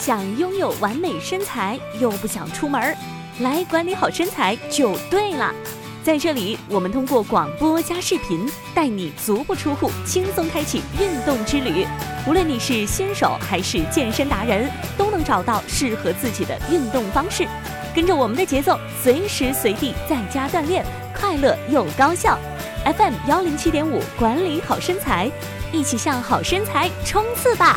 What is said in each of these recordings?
想拥有完美身材又不想出门，来管理好身材就对了。在这里，我们通过广播加视频，带你足不出户，轻松开启运动之旅。无论你是新手还是健身达人，都能找到适合自己的运动方式。跟着我们的节奏，随时随地在家锻炼，快乐又高效。FM 107.5，管理好身材，一起向好身材冲刺吧！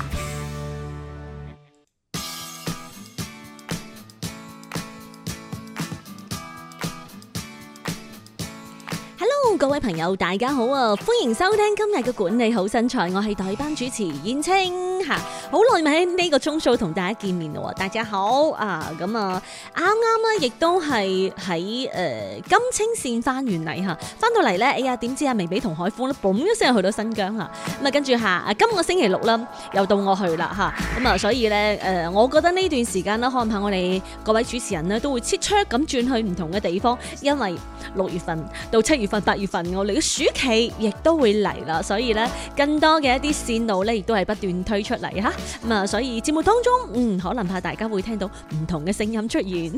各位朋友大家好啊，歡迎收聽今日嘅管理好身材，我係代班主持燕青吓，好耐未喺呢個鐘數同大家見面咯，大家好啊，咁啊啱啱咧亦都係喺金青線翻完嚟吓，翻到嚟咧，哎呀點知阿微微同海峰咧，嘣一聲去到新疆吓，咁啊跟住今個星期六啦，又到我去啦吓，咁啊所以咧我覺得呢段時間咧，可能我哋各位主持人咧都會切磋咁轉去唔同嘅地方，因為6月份到7月份、8月份我哋嘅暑期亦都會嚟啦，所以咧更多嘅一啲線路咧亦都係不斷推出嚟吓，咁啊所以節目當中可能怕大家會聽到唔同嘅聲音出現。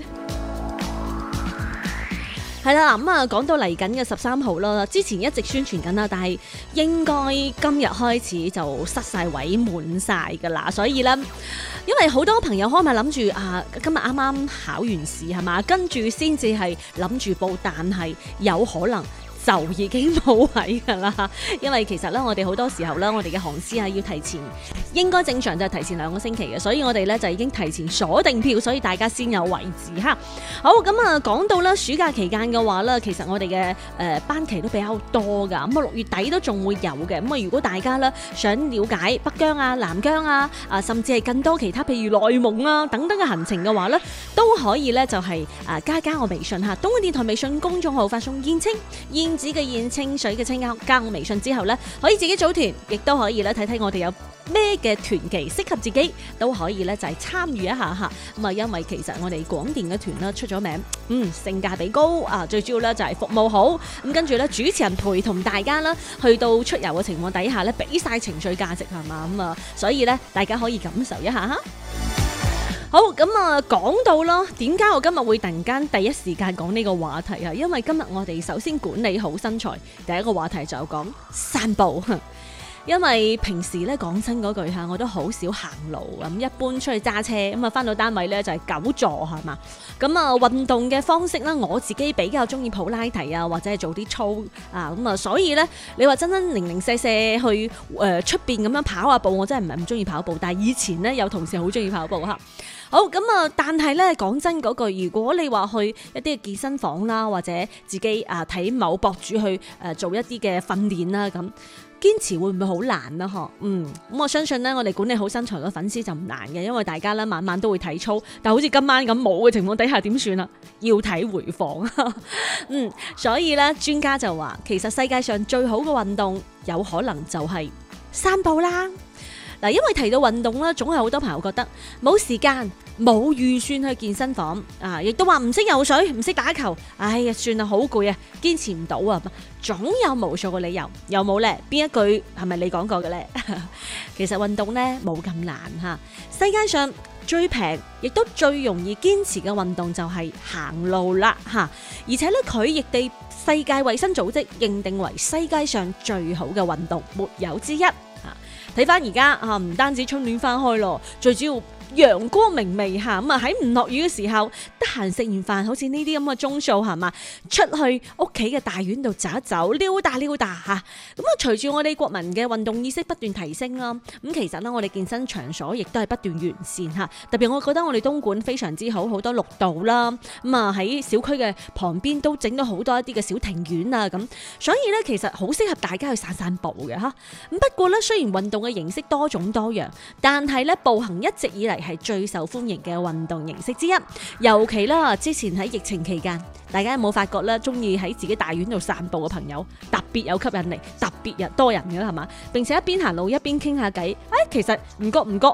係啦，咁啊講到嚟緊嘅13號啦，之前一直宣傳緊啦，但係應該今日開始就塞晒位滿晒噶啦，所以咧，因為好多朋友可能諗住今日啱啱考完試係嘛，跟住先至係諗住報，但係有可能就已經冇位㗎啦，因為其實咧，我哋好多時候咧，我哋嘅航師要提前，應該正常就係提前2個星期嘅，所以我哋咧就已經提前鎖定票，所以大家先有位置嚇。好，咁啊，講到啦暑假期間嘅話咧，其實我哋嘅班期都比較多㗎，咁啊6月底都仲會有嘅。咁啊，如果大家咧想了解北疆啊、南疆啊，甚至係更多其他譬如內蒙啊等等嘅行程嘅話咧，都可以咧就係加我微信嚇，東莞電台微信公眾號發送燕青燕子嘅燕，清水嘅清，加我微信之後咧，可以自己組團，亦都可以咧睇睇我哋有咩嘅團期適合自己，都可以咧就係參與一下嚇。咁啊，因為其實我哋廣電嘅團咧出咗名，性價比高啊，最主要咧就係服務好。咁跟住咧主持人陪同大家啦，去到出遊嘅情況底下咧，俾晒情緒價值係嘛，咁啊，所以咧大家可以感受一下嚇。好，咁啊講到啦，點解我今日會突然間第一時間講呢個話題啊？因為今日我哋首先管理好身材，第一個話題就講散步。因為平時咧講真嗰句我都好少行路咁，一般出去揸車咁啊，翻到單位咧就係久坐係嘛。咁啊運動嘅方式咧，我自己比較中意普拉提啊，或者係做啲操咁啊，所以咧你話真真零零舍舍去出邊咁樣跑下步，我真係唔係咁中意跑步，但係以前咧有同事好中意跑步嚇。好咁啊，但係咧講真嗰句，如果你話去一啲嘅健身房啦，或者自己睇某博主去做一啲嘅訓練啦，咁堅持會唔會好難啊？咁我相信咧，我哋管理好身材嘅粉絲就唔難嘅，因為大家咧晚晚都會體操，但好似今晚咁冇嘅情況底下點算啊？要睇回放。所以咧專家就話，其實世界上最好嘅運動有可能就係散步啦。嗱，因為提到運動啦，總係好多朋友覺得冇時間、冇預算去健身房亦都話唔識游水、唔識打球，哎呀，算啦，好攰啊，堅持唔到啊，總有無數個理由，有冇呢？邊一句係咪你講過嘅呢？其實運動呢冇咁難嚇，世界上最平亦都最容易堅持嘅運動就係行路啦嚇，而且咧佢亦被世界衛生組織認定為世界上最好嘅運動，沒有之一。睇翻而家唔單止春暖花開咯，最主要陽光明媚嚇，咁啊喺唔落雨嘅時候，得閒食完飯，好似呢啲咁嘅鐘數係嘛，出去屋企嘅大院度走一走，溜達溜達嚇。咁啊，隨住我哋國民嘅運動意識不斷提升啦，咁其實咧我哋健身場所亦都係不斷完善嚇。特別我覺得我哋東莞非常之好，好多綠道啦，咁啊喺小區嘅旁邊都整咗好多一啲嘅小庭院啊咁，所以咧其實好適合大家去散散步嘅嚇。咁不過咧，雖然運動嘅形式多種多樣，但係咧步行一直以嚟係最受歡迎嘅運動形式之一，尤其啦之前喺疫情期間，大家有冇發覺咧，中意喺自己大院度散步嘅朋友特別有吸引力，特別多人嘅係嘛？並且一邊行路一邊傾下偈，其實唔覺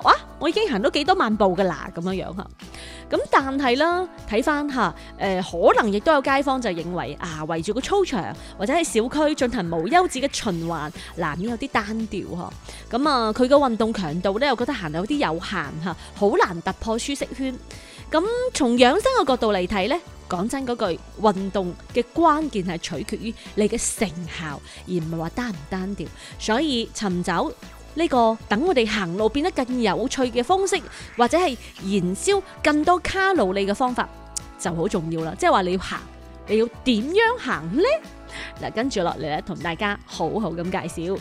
我已經行到幾多萬步噶啦咁樣樣嚇。咁但係啦，睇翻嚇可能亦都有街坊就認為圍住個操場或者係小區進行無休止嘅循環，難免有啲單調嗬。咁佢嘅運動強度咧，我覺得行得有啲有限嚇，好難突破舒適圈。咁從養生嘅角度嚟睇咧，講真嗰句，運動嘅關鍵係取決於你嘅成效，而唔係話單唔單調。所以尋找呢個等我哋行路變得更有趣嘅方式，或者係燃燒更多卡路里嘅方法就好重要啦。即係話你要行，你要點樣行呢？嗱，跟住落嚟咧，同大家好好咁介紹。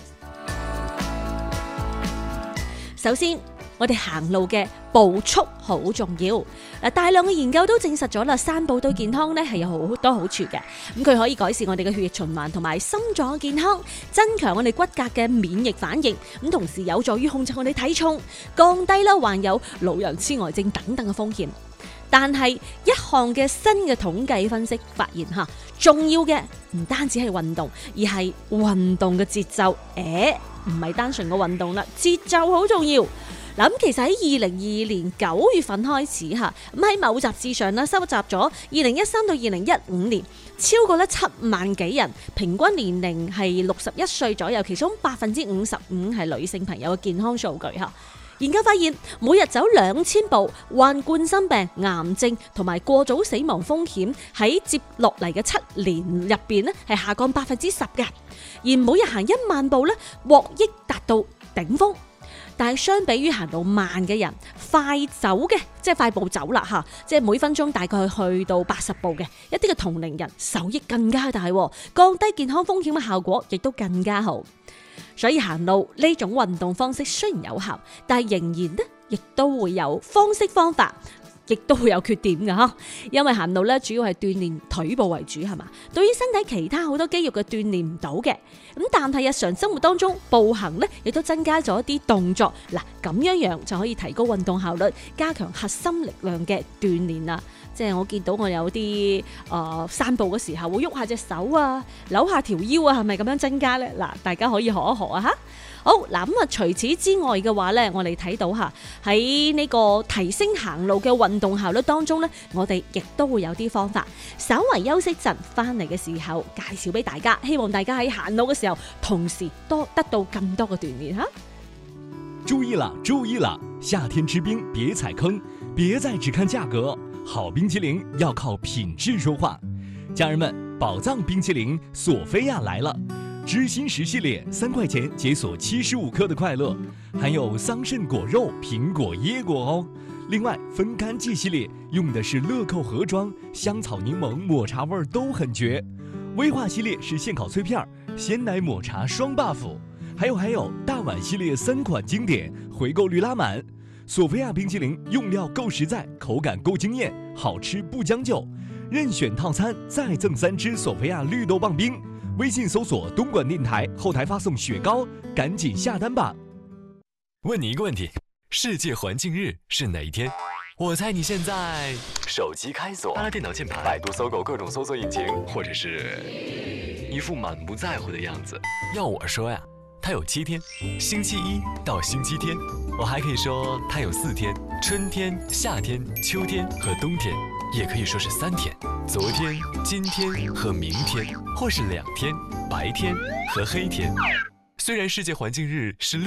首先，我哋行路嘅步速好重要。嗱，大量嘅研究都證實咗啦，散步對健康咧係有好多好處嘅。咁佢可以改善我哋嘅血液循環同埋心臟健康，增強我哋骨骼嘅免疫反應。咁同時有助於控制我哋體重，降低啦患有老人痴呆症等等嘅風險。但係一項嘅新嘅統計分析發現嚇，重要嘅唔單止係運動，而係運動嘅節奏。唔係單純嘅運動啦，節奏好重要。嗱，咁其實喺2022年9月份開始嚇，咁喺某雜誌上咧收集咗2013到2015年超過咧7萬幾人，平均年齡係61歲左右，其中55%係女性朋友嘅健康數據嚇。研究發現，每日走2000步，患冠心病、癌症同埋過早死亡風險喺接落嚟嘅7年入邊咧係下降10%嘅，而每日行1萬步咧獲益達到頂峰。但係相比於行到慢嘅人，快走嘅即係快步走啦嚇，即係每分鐘大概去到80步嘅一啲嘅同齡人受益更加大，降低健康風險嘅效果亦都更加好。所以行路呢種運動方式雖然有效，但係仍然呢亦都會有方式方法，亦都會有缺點㗎嚇。因為行路咧主要係鍛鍊腿部為主係嘛，對於身體其他好多肌肉嘅鍛鍊唔到嘅。咁但係日常生活當中步行咧亦都增加咗一啲動作，嗱咁樣就可以提高運動效率，加強核心力量嘅鍛鍊啦。即係我見到我有啲散步嘅時候會喐下隻手啊，扭下條腰啊，係咪咁樣增加呢？嗱，大家可以學一學啊嚇。好嗱，咁除此之外嘅話呢，我哋睇到嚇喺呢個提升行路嘅運動效率當中呢，我哋亦都會有啲方法。稍為休息陣翻嚟嘅時候介紹俾大家，希望大家喺行路嘅時候同時多得到更多嘅鍛鍊嚇。 注意了，注意了！夏天吃冰別踩坑，別再只看價格，好冰淇淋要靠品質說話。家人們，寶藏冰淇淋索菲亞來了，知心10系列3塊錢解鎖75克的快樂，含有桑葚果肉、蘋果、椰果哦。另外，分乾季系列用的是樂扣盒裝，香草檸檬、抹茶味都很絕。威化系列是現烤脆片，鮮奶抹茶雙 buff。還有大碗系列3款經典，回購率拉滿。索菲亞冰淇淋用料夠實在，口感夠驚豔，好吃不將就。任選套餐再贈3支索菲亞綠豆棒冰。微信搜索東莞電台，後台發送雪糕，趕緊下單吧。 問你一個問題，世界環境日是哪一天？我猜你現在手機開鎖，拿了電腦鍵盤，百度搜狗各種搜索引擎，或者是一副滿不在乎的樣子。要我說呀，它有7天，星期一到星期天。我還可以說它有4天，春天、夏天、秋天和冬天，也可以說是3天，昨天、今天和明天，或是2天，白天和黑天。雖然世界環境日是